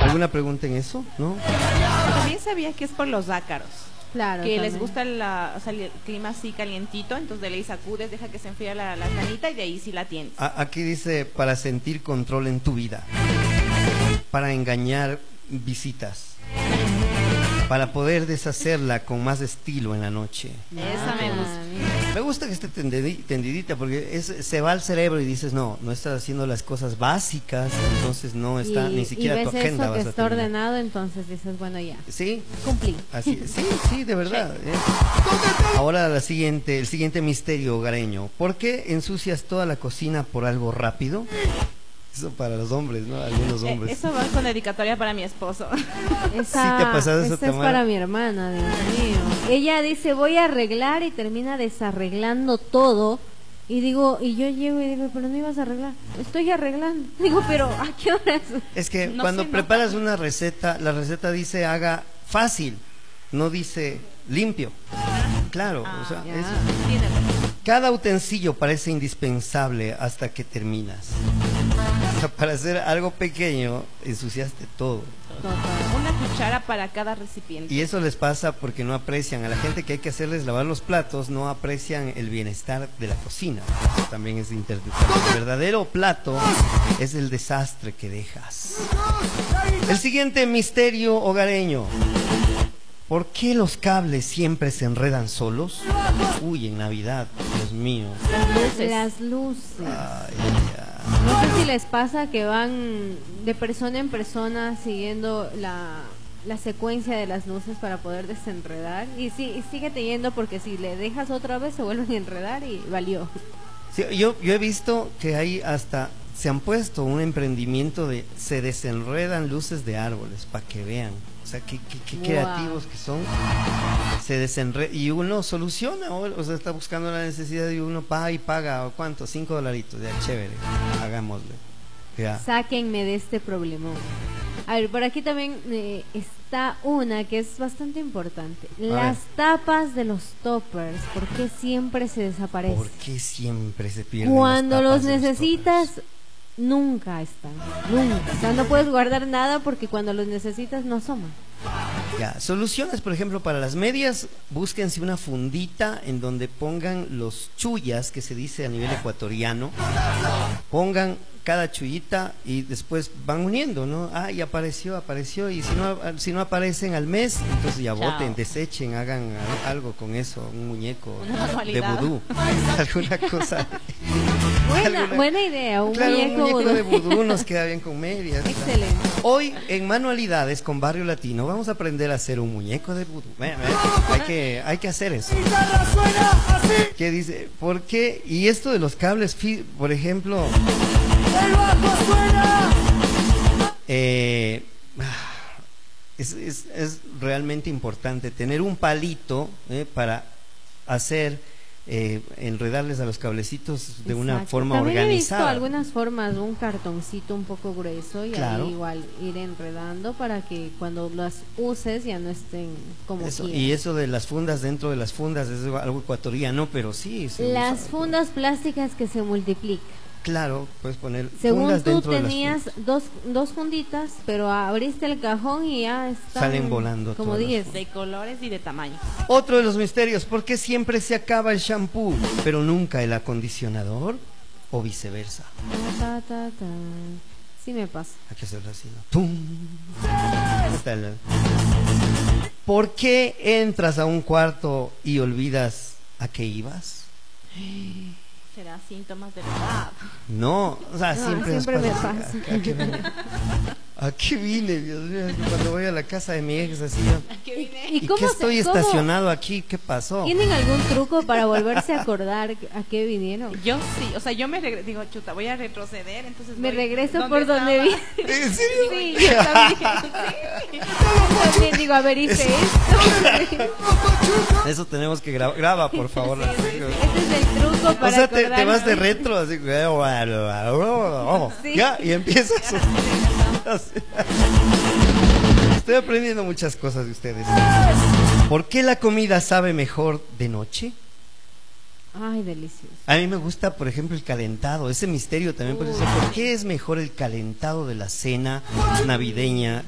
¿Alguna pregunta en eso? ¿No? También sabía que es por los ácaros. Claro, Que también. les gusta o sea, el clima así calientito, entonces de ley sacudes, deja que se enfríe la canita y de ahí sí la tienes. Aquí dice, para sentir control en tu vida, para engañar visitas, para poder deshacerla con más estilo en la noche. Esa me gusta. Me gusta que esté tendidita porque se va al cerebro y dices, no estás haciendo las cosas básicas, entonces no está ni siquiera y tu ves agenda eso que vas a está terminar. ordenado, entonces dices, bueno, ya, Sí, cumplí. así, sí, de verdad. Ahora el siguiente misterio hogareño. ¿Por qué ensucias toda la cocina por algo rápido? Eso para los hombres, ¿no? Algunos hombres. Eso va con dedicatoria para mi esposo. Esa, ¿Sí te ha pasado eso, esa es Tamara? para mi hermana, Dios mío. Ella dice, voy a arreglar y termina desarreglando todo. Y digo, y yo llego y digo, pero no ibas a arreglar. Estoy arreglando. Digo, pero ¿a qué horas? Es que No cuando se preparas nota. una receta, la receta dice haga fácil, no dice limpio. Claro, o sea, ya. Tiene razón. cada utensilio parece indispensable hasta que terminas. O sea, para hacer algo pequeño, ensuciaste todo. Total. Una cuchara para cada recipiente. Y eso les pasa porque no aprecian a la gente que hay que hacerles lavar los platos, no aprecian el bienestar de la cocina. Eso también es interpretable. El verdadero plato es el desastre que dejas. El siguiente misterio hogareño. ¿Por qué los cables siempre se enredan solos? Uy, en Navidad, Dios mío. Las luces. Ay, ya. No sé si les pasa que van de persona en persona siguiendo la secuencia de las luces para poder desenredar. Y sí, y síguete yendo porque si le dejas otra vez se vuelven a enredar y valió. Sí, yo he visto que hay hasta, se han puesto un emprendimiento de, se desenredan luces de árboles, para que vean. O sea, qué Wow. creativos que son. Se desenreda, y uno soluciona, o sea, está buscando la necesidad y uno paga y paga, ¿cuánto? $5, ya, chévere, hagámosle. Ya. Sáquenme de este problemón. A ver, por aquí también está una que es bastante importante. Las tapas de los toppers, ¿por qué siempre se desaparecen? ¿Por qué siempre se pierden Cuando las los tapas de los necesitas, toppers? nunca están. Nunca. O sea, no puedes guardar nada porque cuando los necesitas no asoman. Ya, soluciones, por ejemplo, para las medias, búsquense una fundita en donde pongan los chullas, que se dice a nivel ecuatoriano, pongan cada chullita y después van uniendo, ¿no? Ah, y apareció, y si no aparecen al mes, entonces ya Chao. boten, desechen, hagan algo con eso, un muñeco Una de manualidad. vudú, alguna cosa. Buena idea, un Claro, un muñeco muñeco vudú. de vudú nos queda bien con medias. Excelente. Hoy en Manualidades con Barrio Latino vamos a aprender a hacer un muñeco de vudú. Hay que hacer eso. ¿Qué dice? ¿Por qué? Y esto de los cables, por ejemplo, es realmente importante tener un palito para hacer enredarles a los cablecitos de una Exacto. forma También he visto organizada. algunas formas, un cartoncito un poco grueso y Claro. ahí igual ir enredando para que cuando las uses ya no estén como Eso, quieras. y eso de las fundas dentro de las fundas es algo ecuatoriano, pero sí. Se Las usa. fundas plásticas que se multiplican. Claro, puedes poner Según fundas tú dentro de las tenías dos funditas, pero abriste el cajón y ya están Salen volando como todas las 10. De colores y de tamaño. Otro de los misterios, ¿por qué siempre se acaba el shampoo, pero nunca el acondicionador? O viceversa. Ta, ta, ta. Sí me pasa. Hay que hacerlo así, ¿no? ¡Pum! Está el- ¿Por qué entras a un cuarto y olvidas a qué ibas? Será síntomas de la edad. No, o sea, No, siempre, nos siempre me pasa. pasa. ¿A qué vine? ¿A qué vine, Dios mío? Cuando voy a la casa de mi ex, así yo, ¿Qué vine? ¿y qué estoy estacionado aquí? ¿Qué pasó? ¿Tienen algún truco para volverse a acordar a qué vinieron? Yo sí, o sea, yo me digo, chuta, voy a retroceder, entonces Me voy regreso por donde estaba? vi. ¿En serio? Sí, yo también. Yo también digo, a ver, hice esto. Eso tenemos que grabar. Graba, por favor. Ese es el truco para O sea, te acordarme. vas de retro, así. Sí. Ya, y empiezas. Estoy aprendiendo muchas cosas de ustedes. ¿Por qué la comida sabe mejor de noche? Ay, delicioso. A mí me gusta, por ejemplo, el calentado. Ese misterio también. ¿Por qué es mejor el calentado de la cena navideña